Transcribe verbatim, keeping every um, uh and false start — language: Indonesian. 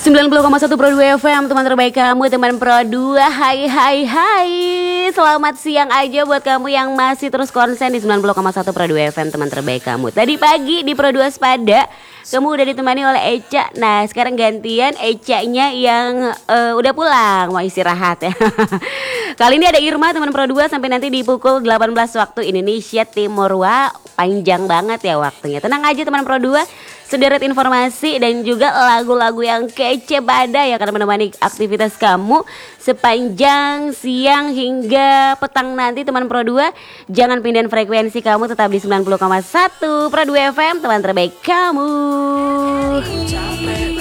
sembilan puluh koma satu Pro dua F M, teman terbaik kamu, teman Pro dua. Hai hai hai. Selamat siang aja buat kamu yang masih terus konsen di sembilan puluh koma satu Pro dua F M, teman terbaik kamu. Tadi pagi di Pro dua Sepada kamu udah ditemani oleh Eca. Nah sekarang gantian Eca-nya yang uh, udah pulang, mau istirahat ya. Kali ini ada Irma, teman Pro dua, sampai nanti di pukul delapan belas waktu Indonesia Timur. Wah, panjang banget ya waktunya. Tenang aja teman Pro dua, sederet informasi dan juga lagu-lagu yang kece badai yang akan menemani aktivitas kamu sepanjang siang hingga petang nanti, teman Pro dua. Jangan pindahin frekuensi, kamu tetap di sembilan puluh koma satu Pro dua F M, teman terbaik kamu.